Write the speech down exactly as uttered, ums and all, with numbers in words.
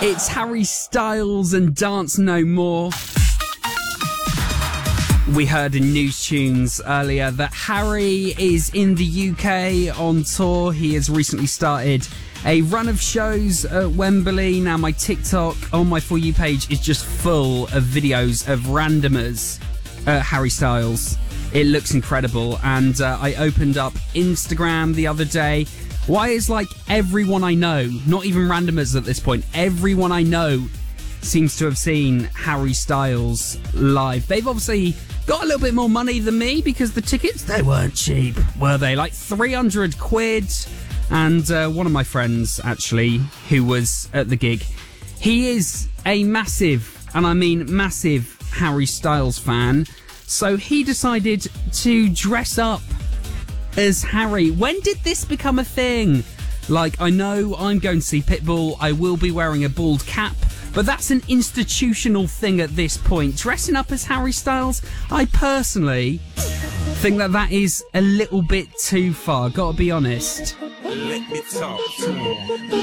It's Harry Styles and Dance No More. We heard in News Tunes earlier that Harry is in the U K on tour. He has recently started a run of shows at Wembley. Now my TikTok on my For You page is just full of videos of randomers at Harry Styles. It looks incredible. And uh, I opened up Instagram the other day. Why is like everyone I know, not even randomers at this point, everyone I know seems to have seen Harry Styles live. They've obviously got a little bit more money than me because the tickets, they weren't cheap, were they? Like three hundred quid. And uh, one of my friends, actually, who was at the gig, he is a massive, and I mean massive, Harry Styles fan. So he decided to dress up as Harry. When did this become a thing? Like, I know I'm going to see Pitbull, I will be wearing a bald cap, but that's an institutional thing at this point. Dressing up as Harry Styles, I personally think that that is a little bit too far, gotta be honest. Let me talk to him.